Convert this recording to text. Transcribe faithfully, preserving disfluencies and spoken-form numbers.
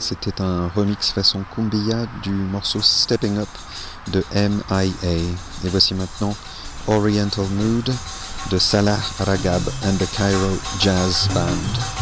C'était un remix façon Kumbia du morceau Stepping Up de M I A. Et voici maintenant Oriental Mood de Salah Ragab and the Cairo Jazz Band.